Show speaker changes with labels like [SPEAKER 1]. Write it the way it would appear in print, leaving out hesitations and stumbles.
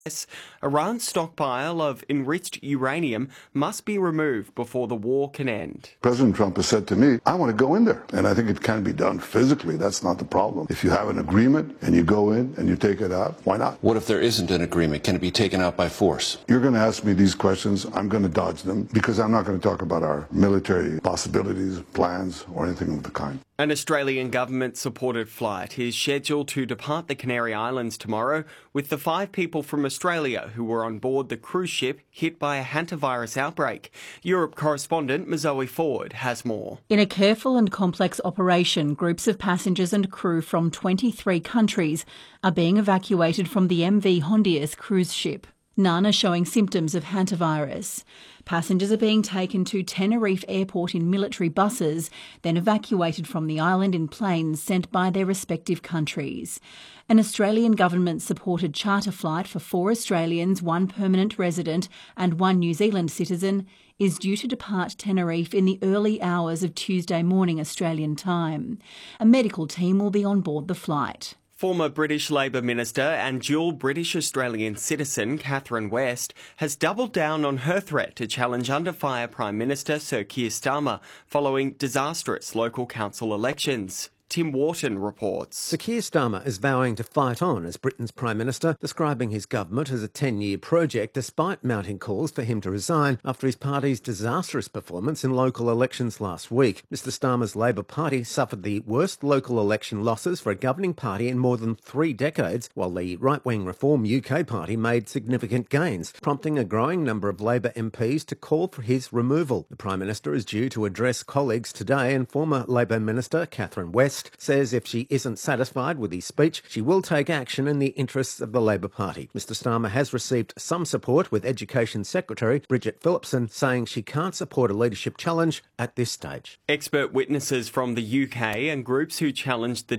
[SPEAKER 1] Iran's stockpile of enriched uranium must be removed before the war can end.
[SPEAKER 2] President Trump has said to me, I want to go in there. And I think it can be done physically. That's not the problem. If you have an agreement and you go in and you take it out, why not?
[SPEAKER 3] What if there isn't an agreement? Can it be taken out by force?
[SPEAKER 2] You're going to ask me these questions. I'm going to dodge them because I'm not going to talk about our military possibilities, plans, or anything of the kind.
[SPEAKER 1] An Australian government-supported flight is scheduled to depart the Canary Islands tomorrow with the 5 people from Australia who were on board the cruise ship hit by a hantavirus outbreak. Europe correspondent Mazoe Ford has more.
[SPEAKER 4] In a careful and complex operation, groups of passengers and crew from 23 countries are being evacuated from the MV Hondias cruise ship. None are showing symptoms of hantavirus. Passengers are being taken to Tenerife Airport in military buses, then evacuated from the island in planes sent by their respective countries. An Australian government-supported charter flight for 4 Australians, 1 permanent resident and 1 New Zealand citizen is due to depart Tenerife in the early hours of Tuesday morning Australian time. A medical team will be on board the flight.
[SPEAKER 1] Former British Labor Minister and dual British-Australian citizen Catherine West has doubled down on her threat to challenge under-fire Prime Minister Sir Keir Starmer following disastrous local council elections. Tim Wharton reports.
[SPEAKER 5] Sir Keir Starmer is vowing to fight on as Britain's Prime Minister, describing his government as a 10-year project despite mounting calls for him to resign after his party's disastrous performance in local elections last week. Mr Starmer's Labor Party suffered the worst local election losses for a governing party in more than 3 decades, while the right-wing Reform UK Party made significant gains, prompting a growing number of Labor MPs to call for his removal. The Prime Minister is due to address colleagues today, and former Labor Minister Catherine West says if she isn't satisfied with his speech, she will take action in the interests of the Labor Party. Mr Starmer has received some support, with Education Secretary Bridget Phillipson saying she can't support a leadership challenge at this stage.
[SPEAKER 1] Expert witnesses from the UK and groups who challenged the